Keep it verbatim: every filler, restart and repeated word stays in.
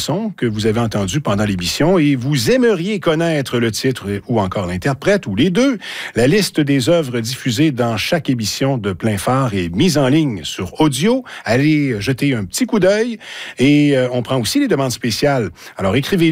chanson que vous avez entendue pendant l'émission et vous aimeriez connaître le titre ou encore l'interprète ou les deux, la liste des œuvres diffusées dans chaque émission de Plein Phare est mise en ligne sur audio. Allez jeter un petit coup d'œil et euh, on prend aussi les demandes spéciales. Alors écrivez